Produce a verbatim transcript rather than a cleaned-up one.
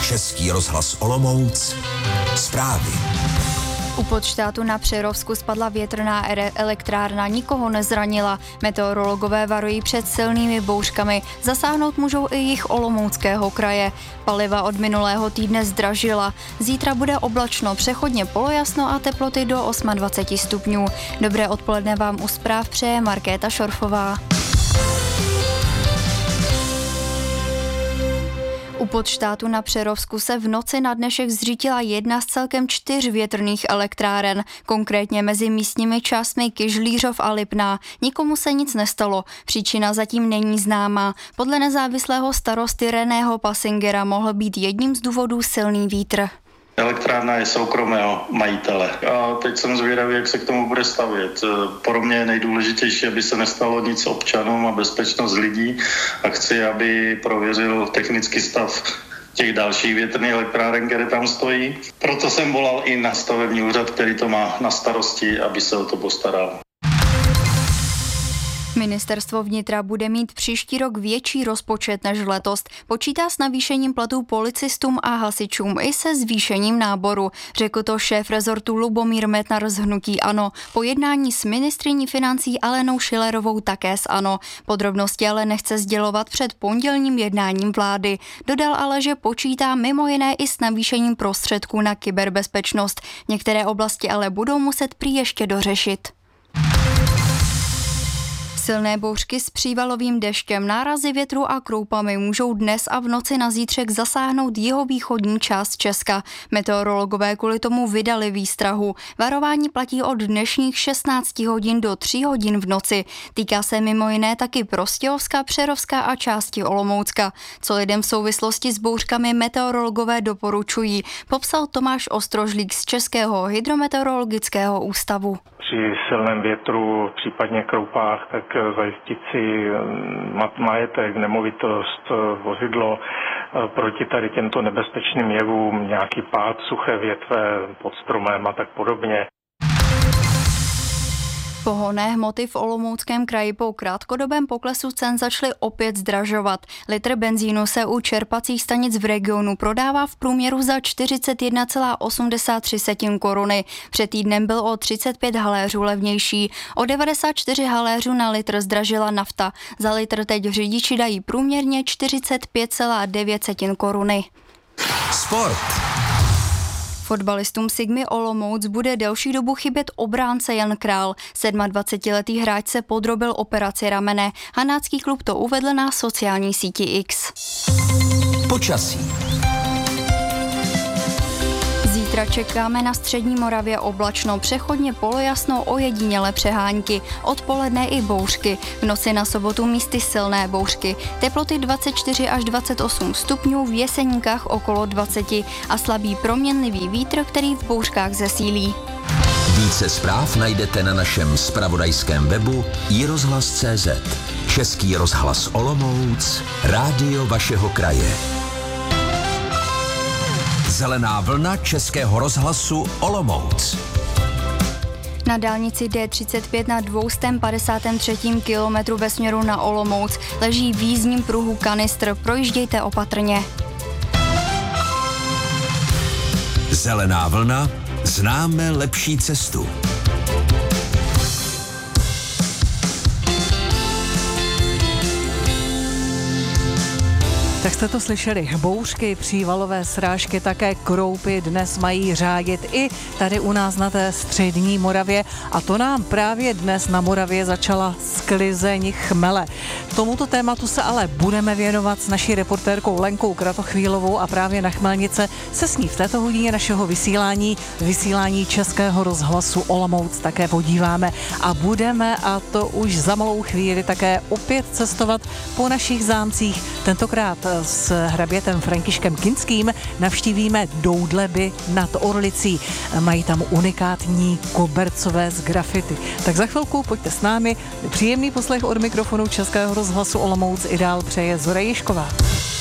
Český rozhlas Olomouc. Zprávy. U Podštátu na Přerovsku spadla větrná elektrárna, nikoho nezranila. Meteorologové varují před silnými bouřkami. Zasáhnout můžou i jich Olomouckého kraje. Paliva od minulého týdne zdražila. Zítra bude oblačno, přechodně polojasno a teploty do dvacet osm stupňů. Dobré odpoledne vám u zpráv přeje Markéta Šorfová. U Podštátu na Přerovsku se v noci na dnešek zřítila jedna z celkem čtyř větrných elektráren, konkrétně mezi místními částmi Kyžlířov a Lipná. Nikomu se nic nestalo, příčina zatím není známá. Podle nezávislého starosty Reného Passingera mohl být jedním z důvodů silný vítr. Elektrárna je soukromého majitele a teď jsem zvědavý, jak se k tomu bude stavět. Pro mě je nejdůležitější, aby se nestalo nic občanům a bezpečnost lidí a chci, aby prověřil technický stav těch dalších větrných elektráren, které tam stojí. Proto jsem volal i na stavební úřad, který to má na starosti, aby se o to postaral. Ministerstvo vnitra bude mít příští rok větší rozpočet než letos. Počítá s navýšením platů policistům a hasičům i se zvýšením náboru. Řekl to šéf rezortu Lubomír Metnar z hnutí ANO. Po jednání s ministryní financí Alenou Schillerovou také z ANO. Podrobnosti ale nechce sdělovat před pondělním jednáním vlády. Dodal ale, že počítá mimo jiné i s navýšením prostředků na kyberbezpečnost. Některé oblasti ale budou muset prý ještě dořešit. Silné bouřky s přívalovým deštěm, nárazy větru a kroupami můžou dnes a v noci na zítřek zasáhnout jihovýchodní část Česka. Meteorologové kvůli tomu vydali výstrahu. Varování platí od dnešních šestnácti hodin do tří hodin v noci. Týká se mimo jiné taky Prostějovska, Přerovska a části Olomoucka. Co lidem v souvislosti s bouřkami meteorologové doporučují, popsal Tomáš Ostrožlík z Českého hydrometeorologického ústavu. Při silném větru, případně kroupách, tak zajistit si majetek, nemovitost, vozidlo proti tady těmto nebezpečným jevům, nějaký pád, suché větve pod stromem a tak podobně. Pohonné hmoty v Olomouckém kraji po krátkodobém poklesu cen začaly opět zdražovat. Litr benzínu se u čerpacích stanic v regionu prodává v průměru za čtyřicet jedna celá osmdesát tři koruny. Před týdnem byl o třicet pět haléřů levnější. O devadesát čtyři haléřů na litr zdražila nafta. Za litr teď řidiči dají průměrně čtyřicet pět celá devět koruny. Sport. Fotbalistům Sigmy Olomouc bude delší dobu chybět obránce Jan Král. dvacetisedmiletý hráč se podrobil operaci ramene. Hanácký klub to uvedl na sociální síti X. Počasí. Zítra čekáme na střední Moravě oblačno, přechodně polojasno, ojedinělé přehánky, odpoledne i bouřky. V noci na sobotu místy silné bouřky. Teploty dvacet čtyři až dvacet osm stupňů, v Jeseníkách okolo dvacet a slabý proměnlivý vítr, který v bouřkách zesílí. Více zpráv najdete na našem zpravodajském webu i rozhlas tečka cé zet. Český rozhlas Olomouc, rádio vašeho kraje. Zelená vlna Českého rozhlasu Olomouc. Na dálnici D třicet pět na dvě stě padesát tři kilometru ve směru na Olomouc leží v jízdním pruhu kanistr. Projíždějte opatrně. Zelená vlna, známe lepší cestu. Tak jste to slyšeli, bouřky, přívalové srážky, také kroupy dnes mají řádit i tady u nás na té střední Moravě a to nám právě dnes na Moravě začala sklizeň chmele. Tomuto tématu se ale budeme věnovat s naší reportérkou Lenkou Kratochvílovou a právě na Chmelnice se s ní v této hodině našeho vysílání, vysílání Českého rozhlasu Olomouc také podíváme a budeme, a to už za malou chvíli, také opět cestovat po našich zámcích, tentokrát s hrabětem Františkem Kinským navštívíme Doudleby nad Orlicí. Mají tam unikátní kobercové z grafity. Tak za chvilku pojďte s námi. Příjemný poslech od mikrofonu Českého rozhlasu Olomouc i dál přeje Zora Jišková.